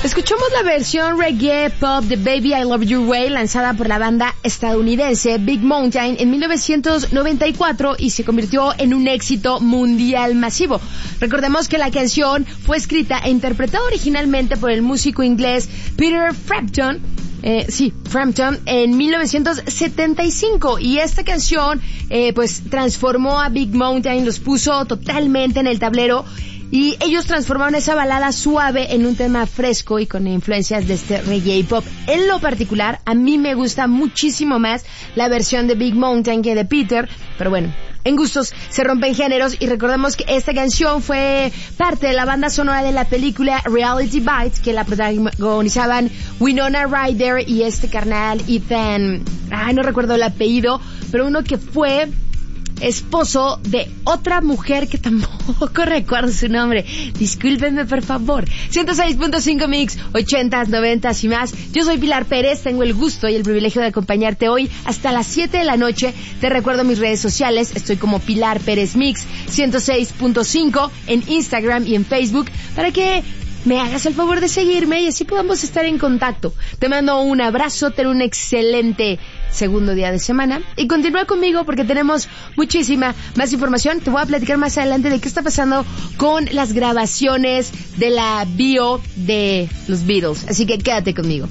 Escuchamos la versión reggae pop de Baby I Love Your Way lanzada por la banda estadounidense Big Mountain en 1994 y se convirtió en un éxito mundial masivo. Recordemos que la canción fue escrita e interpretada originalmente por el músico inglés Peter Frampton, Frampton en 1975 y esta canción pues transformó a Big Mountain, los puso totalmente en el tablero. Y ellos transformaron esa balada suave en un tema fresco y con influencias de este reggae pop. En lo particular, a mí me gusta muchísimo más la versión de Big Mountain que de Peter, pero bueno, en gustos se rompen géneros y recordemos que esta canción fue parte de la banda sonora de la película Reality Bites, que la protagonizaban Winona Ryder y este carnal Ethan, no recuerdo el apellido, pero uno que fue esposo de otra mujer que tampoco recuerdo su nombre. Discúlpenme, por favor. 106.5 Mix, 80s, 90s y más. Yo soy Pilar Pérez, tengo el gusto y el privilegio de acompañarte hoy hasta las 7 de la noche. Te recuerdo mis redes sociales, estoy como Pilar Pérez Mix, 106.5 en Instagram y en Facebook, para que me hagas el favor de seguirme y así podamos estar en contacto. Te mando un abrazo, ten un excelente segundo día de semana y continúa conmigo porque tenemos muchísima más información. Te voy a platicar más adelante de qué está pasando con las grabaciones de la bio de los Beatles, así que quédate conmigo.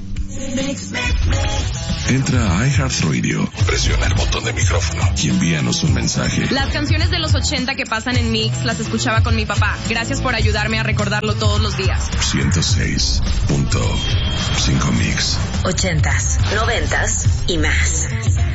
Entra a iHeartRadio, presiona el botón de micrófono y envíanos un mensaje. Las canciones de los 80 que pasan en Mix las escuchaba con mi papá. Gracias por ayudarme a recordarlo todos los días. 106.5 Mix. 80s, 90s y más.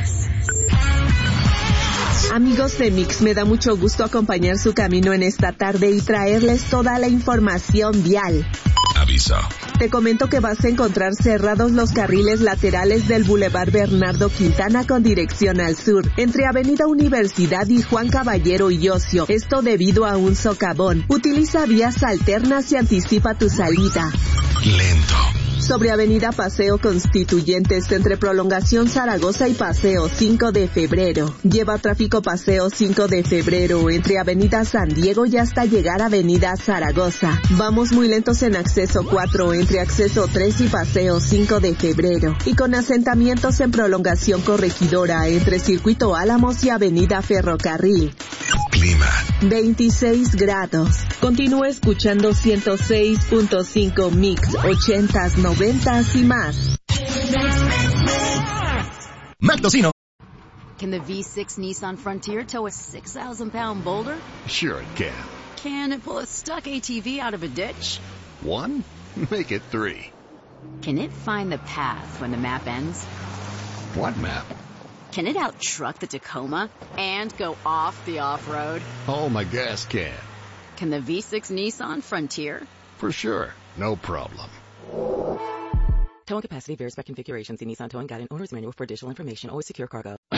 Amigos de Mix, me da mucho gusto acompañar su camino en esta tarde y traerles toda la información vial. Aviso. Te comento que vas a encontrar cerrados los carriles laterales del Boulevard Bernardo Quintana con dirección al sur, entre Avenida Universidad y Juan Caballero y Ocio. Esto debido a un socavón. Utiliza vías alternas y anticipa tu salida. Lento. Sobre Avenida Paseo Constituyentes entre Prolongación Zaragoza y Paseo 5 de Febrero. Lleva tráfico Paseo 5 de Febrero entre Avenida San Diego y hasta llegar a Avenida Zaragoza. Vamos muy lentos en Acceso 4 entre Acceso 3 y Paseo 5 de Febrero. Y con asentamientos en Prolongación Corregidora entre Circuito Álamos y Avenida Ferrocarril. Clima. 26 grados. Continúa escuchando 106.5 Mix, 80s, 90s y más. Mactocino. Can the V6 Nissan Frontier tow a 6,000-pound boulder? Sure it can. Can it pull a stuck ATV out of a ditch? 1? Make it 3. Can it find the path when the map ends? What map? Can it out-truck the Tacoma and go off the off-road? Oh, my gas can. Can the V6 Nissan Frontier? For sure. No problem. Towing capacity varies by configuration. See Nissan Towing Guide and Owner's Manual for additional information. Always secure cargo.